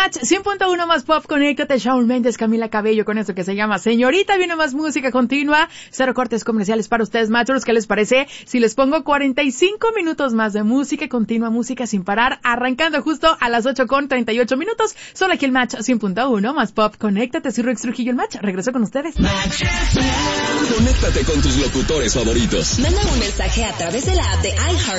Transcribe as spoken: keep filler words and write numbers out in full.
Match cien punto uno más pop, conéctate. Shawn Mendes, Camila Cabello con esto que se llama Señorita. Viene más música continua, cero cortes comerciales para ustedes, Matchers. ¿Qué les parece si les pongo cuarenta y cinco minutos más de música continua, música sin parar, arrancando justo a las ocho con treinta y ocho minutos? Solo aquí el Match cien punto uno más pop, conéctate. Soy Rex Trujillo, el Match. Regreso con ustedes. Match. Conéctate con tus locutores favoritos. Manda un mensaje a través de la app de iHeart